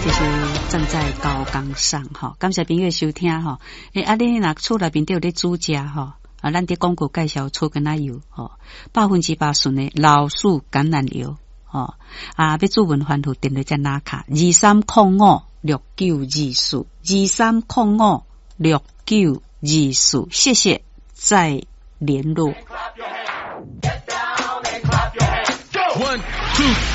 就是站在高岗上哈，感谢朋友收听哈。你若厝内面都有咧煮食哈，咱伫广告介绍醋橄榄油吼，8%纯的老树橄榄油吼，要煮文番薯电话再拿卡23056924，23056924，谢谢，再联络。One, two.